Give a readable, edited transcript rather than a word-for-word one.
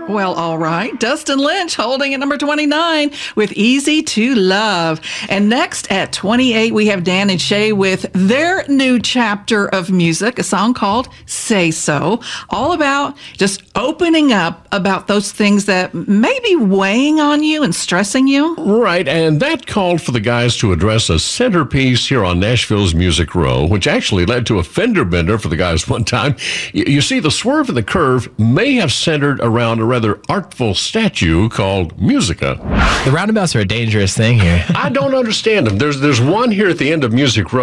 Well, all right. Dustin Lynch holding at number 29 with Easy to Love. And next at 28, we have Dan and Shay with their new chapter of music, a song called Say So, all about just opening up about those things that may be weighing on you and stressing you. Right, and that called for the guys to address a centerpiece here on Nashville's Music Row, which actually led to a fender bender for the guys one time. You see, the swerve and the curve may have centered around a rather artful statue called Musica. The roundabouts are a dangerous thing here. I don't understand them. There's one here at the end of Music Row